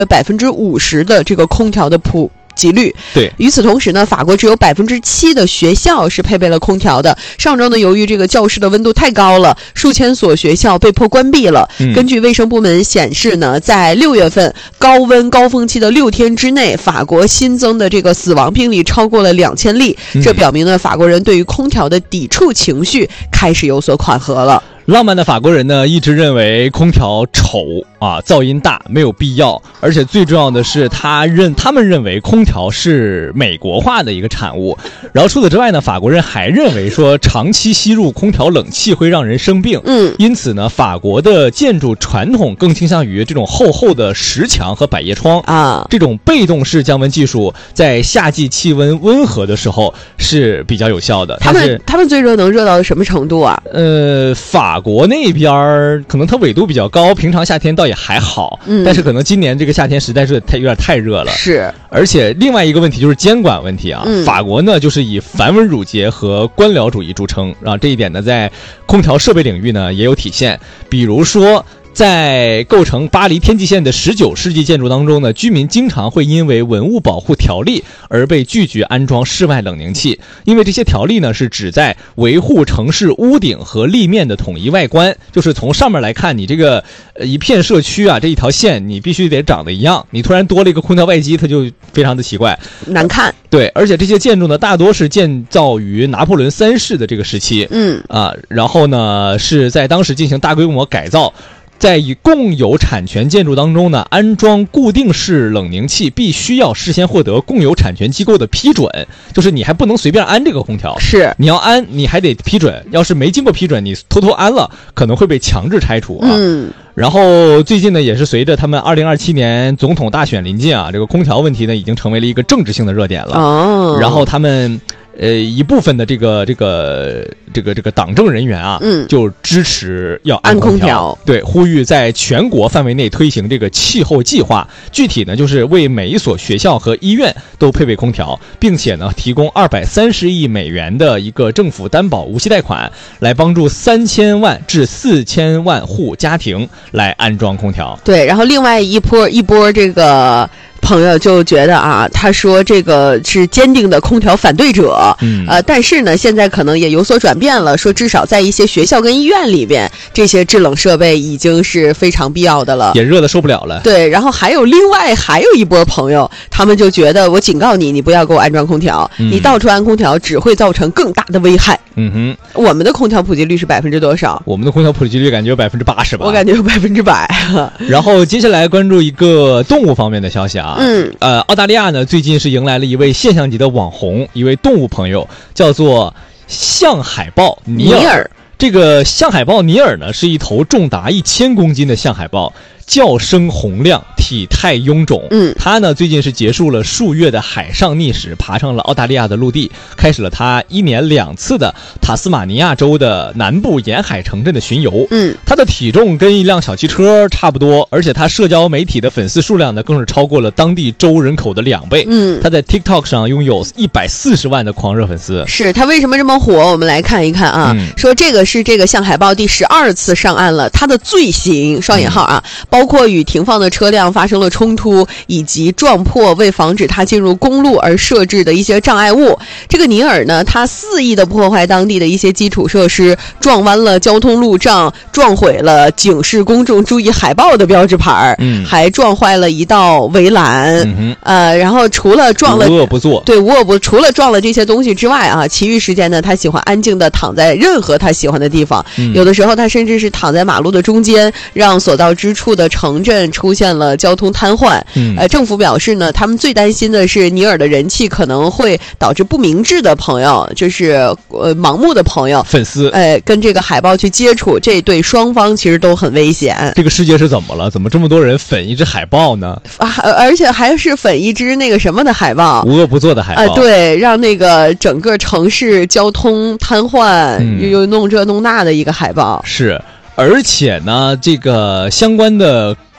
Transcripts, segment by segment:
50%的这个空调的普及率。 对， 与此同时呢，法国只有7%的学校是配备了空调的。上周呢，由于这个教室的温度太高了，数千所学校被迫关闭了。根据卫生部门显示呢，在6月份高温高峰期的6天之内，法国新增的这个死亡病例超过了2000例。这表明呢，法国人对于空调的抵触情绪开始有所缓和了。 浪漫的法国人呢，一直认为空调丑啊，噪音大，没有必要。而且最重要的是，他们认为空调是美国化的一个产物。然后除此之外呢，法国人还认为说，长期吸入空调冷气会让人生病。因此呢，法国的建筑传统更倾向于这种厚厚的石墙和百叶窗啊。这种被动式降温技术，在夏季气温温和的时候是比较有效的。 他们最热能热到什么程度啊？ 法国那边可能它纬度比较高，平常夏天倒也还好，但是可能今年这个夏天实在是有点太热了。 是， 而且另外一个问题就是监管问题啊。法国呢就是以繁文缛节和官僚主义著称，然后这一点呢在空调设备领域呢也有体现。比如说，在构成巴黎天际线的19世纪建筑当中呢，居民经常会因为文物保护条例而被拒绝安装室外冷凝器，因为这些条例呢是旨在维护城市屋顶和立面的统一外观，就是从上面来看，你这个一片社区啊，这一条线你必须得长得一样，你突然多了一个空调外机，它就非常的奇怪， 难看。 对，而且这些建筑呢大多是建造于拿破仑3世的这个时期，然后呢是在当时进行大规模改造。在以共有产权建筑当中呢，安装固定式冷凝器必须要事先获得共有产权机构的批准，就是你还不能随便安这个空调，是你要安你还得批准，要是没经过批准你偷偷安了可能会被强制拆除啊。然后最近呢，也是随着他们2027年总统大选临近啊，这个空调问题呢已经成为了一个政治性的热点了。然后他们一部分的这个党政人员啊，就支持要安空调，对，呼吁在全国范围内推行这个气候计划。具体呢，就是为每一所学校和医院都配备空调，并且呢，提供230亿美元的一个政府担保无息贷款，来帮助3000万至4000万户家庭来安装空调。对， 然后另外一波这个朋友就觉得啊，他说这个是坚定的空调反对者，但是呢，现在可能也有所转变了，说至少在一些学校跟医院里边，这些制冷设备已经是非常必要的了， 也热得受不了了。 对，然后还有一波朋友，他们就觉得我警告你，你不要给我安装空调，你到处安空调只会造成更大的危害。我们的空调普及率是多少？ 我们的空调普及率感觉有80%吧， 我感觉有100%。 然后接下来关注一个动物方面的消息啊。澳大利亚呢最近是迎来了一位现象级的网红，一位动物朋友，叫做象海豹尼尔。这个象海豹尼尔呢是一头重达1000公斤的象海豹，叫声洪亮，体态臃肿。他呢最近是结束了数月的海上觅食，爬上了澳大利亚的陆地，开始了他1年2次的塔斯马尼亚州的南部沿海城镇的巡游。他的体重跟一辆小汽车差不多，而且他社交媒体的粉丝数量呢更是超过了当地州人口的2倍。他在 TikTok 上拥有140万的狂热粉丝。 是他为什么这么火？我们来看一看啊。说这个是这个象海豹第12次上岸了，他的罪行双引号啊，包括与停放的车辆发生了冲突，以及撞破为防止它进入公路而设置的一些障碍物。这个尼尔呢，他肆意的破坏当地的一些基础设施，撞弯了交通路障，撞毁了警示公众注意海豹的标志牌，还撞坏了一道围栏。然后除了撞了无恶不作，对，无恶不除了撞了这些东西之外啊，其余时间呢，他喜欢安静的躺在任何他喜欢的地方。有的时候他甚至是躺在马路的中间，让所到之处的城镇出现了交通瘫痪。政府表示呢，他们最担心的是尼尔的人气可能会导致不明智的朋友，就是盲目的朋友粉丝， 跟这个海豹去接触，这对双方其实都很危险。 这个世界是怎么了？怎么这么多人粉一只海豹呢？ 而且还是粉一只那个什么的海豹， 无恶不作的海豹。 对，让那个整个城市交通瘫痪，又弄这弄那的一个海豹。 是。而且呢，这个相关的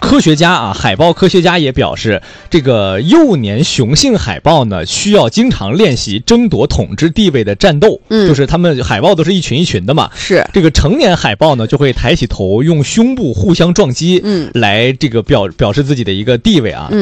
科学家啊，海豹科学家也表示，这个幼年雄性海豹呢，需要经常练习争夺统治地位的战斗。就是他们海豹都是一群一群的嘛。 是这个成年海豹呢，就会抬起头，用胸部互相撞击，来这个表示自己的一个地位啊。